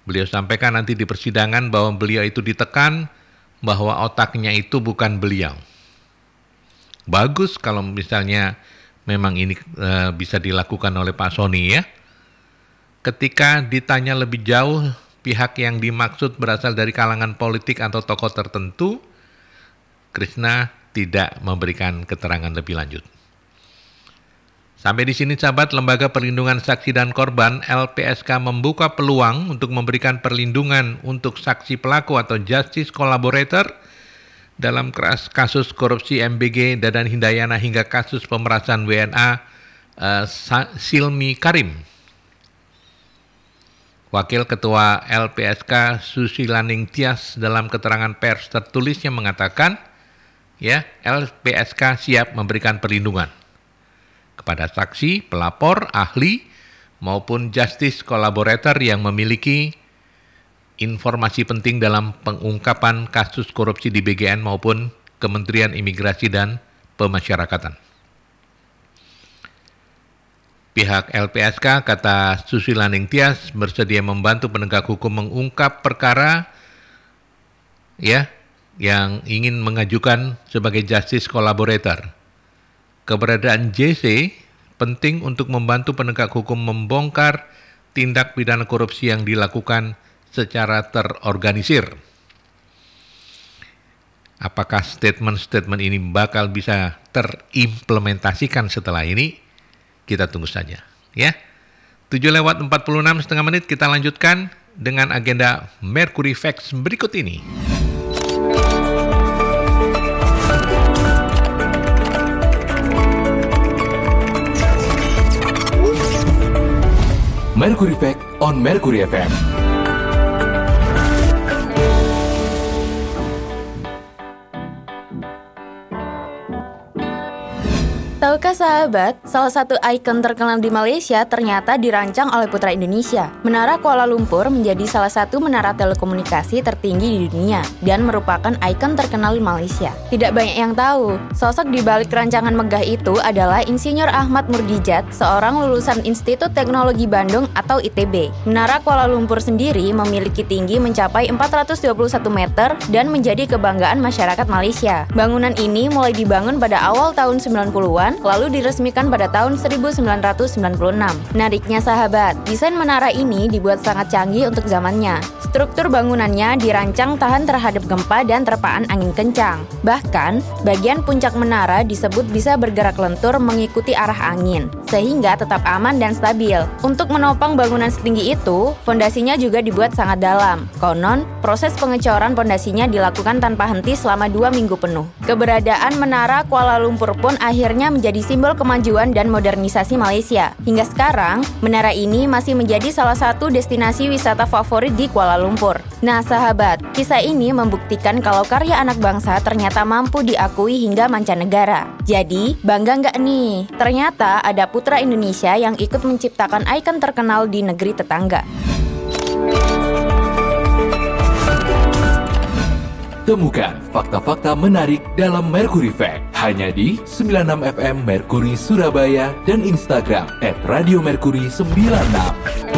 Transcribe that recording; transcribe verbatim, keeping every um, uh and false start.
Beliau sampaikan nanti di persidangan bahwa beliau itu ditekan bahwa otaknya itu bukan beliau. Bagus kalau misalnya memang ini e, bisa dilakukan oleh Pak Sony ya. Ketika ditanya lebih jauh, pihak yang dimaksud berasal dari kalangan politik atau tokoh tertentu, Krishna tidak memberikan keterangan lebih lanjut. Sampai di sini sahabat, Lembaga Perlindungan Saksi dan Korban L P S K membuka peluang untuk memberikan perlindungan untuk saksi pelaku atau justice collaborator dalam kasus korupsi M B G Dadan Hindayana hingga kasus pemerasan W N A uh, Silmi Karim. Wakil Ketua L P S K Susilaning Tias dalam keterangan pers tertulisnya mengatakan, ya, L P S K siap memberikan perlindungan kepada saksi, pelapor, ahli, maupun justice collaborator yang memiliki informasi penting dalam pengungkapan kasus korupsi di B G N maupun Kementerian Imigrasi dan Pemasyarakatan. Pihak L P S K, kata Susilaning Tias, bersedia membantu penegak hukum mengungkap perkara ya yang ingin mengajukan sebagai justice collaborator. Keberadaan J C penting untuk membantu penegak hukum membongkar tindak pidana korupsi yang dilakukan secara terorganisir. Apakah statement-statement ini bakal bisa terimplementasikan setelah ini? Kita tunggu saja, ya. tujuh lewat empat puluh enam setengah menit kita lanjutkan dengan agenda Mercury Facts berikut ini. Mercury Fact on Mercury F M. Tahukah sahabat, salah satu ikon terkenal di Malaysia ternyata dirancang oleh putra Indonesia. Menara Kuala Lumpur menjadi salah satu menara telekomunikasi tertinggi di dunia dan merupakan ikon terkenal di Malaysia. Tidak banyak yang tahu, sosok di balik rancangan megah itu adalah Insinyur Ahmad Murdijat, seorang lulusan Institut Teknologi Bandung atau I T B. Menara Kuala Lumpur sendiri memiliki tinggi mencapai empat ratus dua puluh satu meter dan menjadi kebanggaan masyarakat Malaysia. Bangunan ini mulai dibangun pada awal tahun sembilan puluhan, lalu diresmikan pada tahun seribu sembilan ratus sembilan puluh enam. Menariknya sahabat, desain menara ini dibuat sangat canggih untuk zamannya. Struktur bangunannya dirancang tahan terhadap gempa dan terpaan angin kencang. Bahkan, bagian puncak menara disebut bisa bergerak lentur mengikuti arah angin, sehingga tetap aman dan stabil. Untuk menopang bangunan setinggi itu, fondasinya juga dibuat sangat dalam. Konon, proses pengecoran fondasinya dilakukan tanpa henti selama dua minggu penuh. Keberadaan Menara Kuala Lumpur pun akhirnya menjadi simbol kemajuan dan modernisasi Malaysia. Hingga sekarang, menara ini masih menjadi salah satu destinasi wisata favorit di Kuala Lumpur. Nah sahabat, kisah ini membuktikan kalau karya anak bangsa ternyata mampu diakui hingga mancanegara. Jadi, bangga nggak nih? Ternyata ada putra Indonesia yang ikut menciptakan ikon terkenal di negeri tetangga. Temukan fakta-fakta menarik dalam Mercury Fact hanya di sembilan puluh enam F M Mercury Surabaya dan Instagram et radio mercury sembilan puluh enam.